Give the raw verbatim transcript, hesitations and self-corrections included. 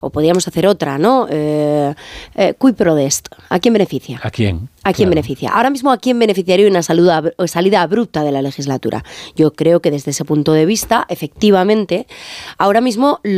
o podríamos hacer otra, ¿no? Eh, eh, cui prodest, ¿a quién beneficia? ¿A quién? ¿A quién Claro. beneficia? Ahora mismo, ¿a quién beneficiaría una salida, salida abrupta de la legislatura? Yo creo que desde ese punto de vista, efectivamente, ahora mismo